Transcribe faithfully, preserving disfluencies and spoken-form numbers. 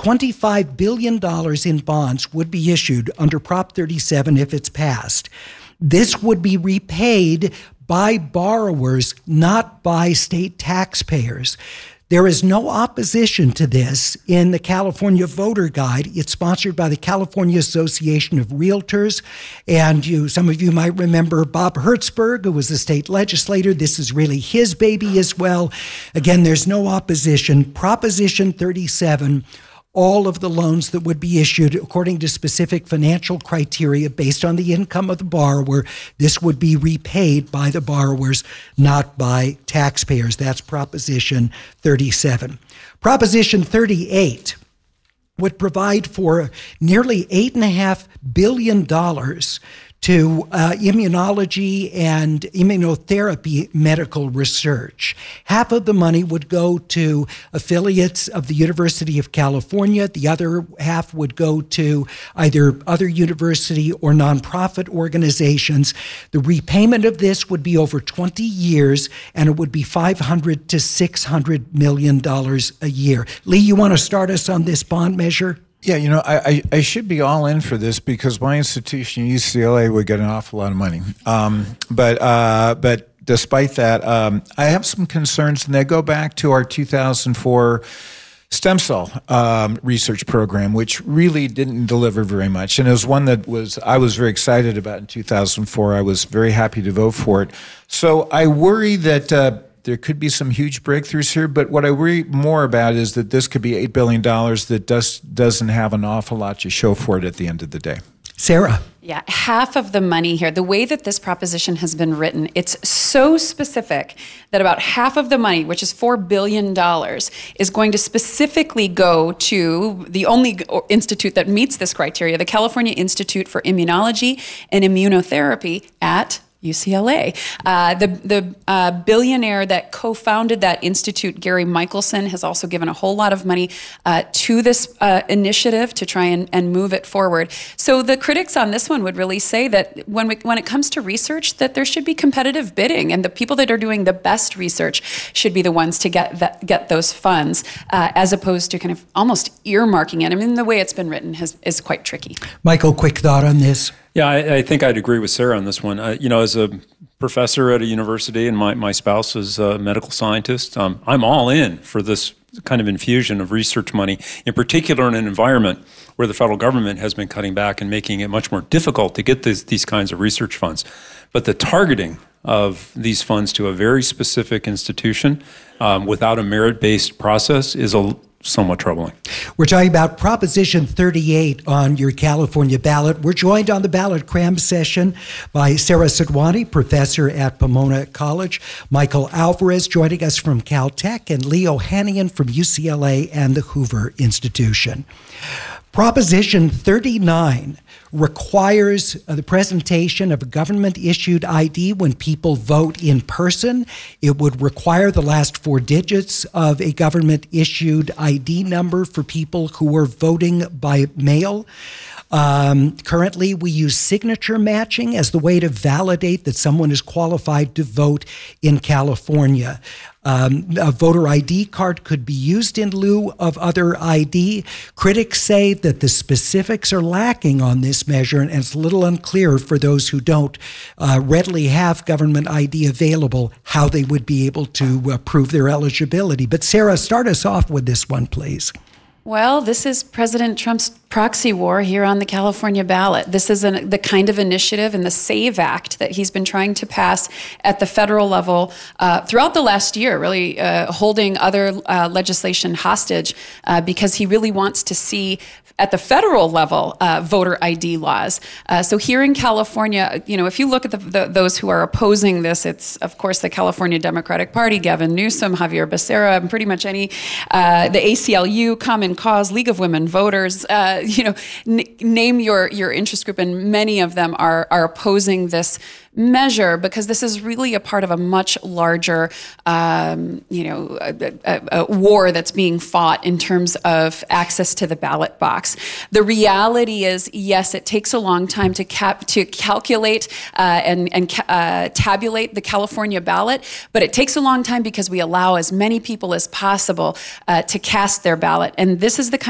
twenty-five billion dollars in bonds would be issued under Prop thirty-seven if it's passed. This would be repaid by borrowers, not by state taxpayers. There is no opposition to this in the California Voter Guide. It's sponsored by the California Association of Realtors. And you, some of you might remember Bob Hertzberg, who was a state legislator. This is really his baby as well. Again, there's no opposition. Proposition thirty-seven, all of the loans that would be issued according to specific financial criteria based on the income of the borrower, this would be repaid by the borrowers, not by taxpayers. That's Proposition thirty-seven. Proposition thirty-eight would provide for nearly eight point five billion dollars to uh, immunology and immunotherapy medical research. Half of the money would go to affiliates of the University of California. The other half would go to either other university or nonprofit organizations. The repayment of this would be over twenty years, and it would be five hundred to six hundred million dollars a year. Lee, you want to start us on this bond measure? Yeah, you know, I, I, I should be all in for this because my institution, U C L A, would get an awful lot of money. Um, but uh, but despite that, um, I have some concerns, and they go back to our two thousand four stem cell um, research program, which really didn't deliver very much. And it was one that was I was very excited about in two thousand four. I was very happy to vote for it. So I worry that uh, there could be some huge breakthroughs here, but what I worry more about is that this could be eight billion dollars that does, doesn't have an awful lot to show for it at the end of the day. Sarah. Yeah, half of the money here, the way that this proposition has been written, it's so specific that about half of the money, which is four billion dollars, is going to specifically go to the only institute that meets this criteria, the California Institute for Immunology and Immunotherapy at U C L A. Uh, the the uh, billionaire that co-founded that institute, Gary Michelson, has also given a whole lot of money uh, to this uh, initiative to try and, and move it forward. So the critics on this one would really say that when we, when it comes to research, that there should be competitive bidding, and the people that are doing the best research should be the ones to get that, get those funds, uh, as opposed to kind of almost earmarking it. I mean, the way it's been written has, is quite tricky. Michael, quick thought on this. Yeah, I, I think I'd agree with Sarah on this one. Uh, you know, as a professor at a university and my, my spouse is a medical scientist, um, I'm all in for this kind of infusion of research money, in particular in an environment where the federal government has been cutting back and making it much more difficult to get this, these kinds of research funds. But the targeting of these funds to a very specific institution um, without a merit-based process is a somewhat troubling. We're talking about Proposition thirty-eight on your California ballot. We're joined on the ballot cram session by Sarah Sidwani, professor at Pomona College, Michael Alvarez joining us from Caltech, and Leo Hanian from U C L A and the Hoover Institution. Proposition thirty-nine requires uh, the presentation of a government-issued I D when people vote in person. It would require the last four digits of a government-issued I D number for people who are voting by mail. Um, currently, we use signature matching as the way to validate that someone is qualified to vote in California. Um, a voter I D card could be used in lieu of other I D. Critics say that the specifics are lacking on this measure, and it's a little unclear for those who don't uh, readily have government I D available how they would be able to uh, prove their eligibility. But Sarah, start us off with this one, please. Well, this is President Trump's proxy war here on the California ballot. This is an, the kind of initiative in the SAVE Act that he's been trying to pass at the federal level uh, throughout the last year, really uh, holding other uh, legislation hostage uh, because he really wants to see at the federal level uh, voter I D laws. Uh, so here in California, you know, if you look at the, the, those who are opposing this, it's of course the California Democratic Party, Gavin Newsom, Javier Becerra, and pretty much any, uh, the A C L U, Common Cause, League of Women Voters, uh, you know, n- name your, your interest group, and many of them are, are opposing this measure because this is really a part of a much larger, um, you know, a, a, a war that's being fought in terms of access to the ballot box. The reality is, yes, it takes a long time to cap to calculate uh, and and uh, tabulate the California ballot, but it takes a long time because we allow as many people as possible uh, to cast their ballot, and this is the kind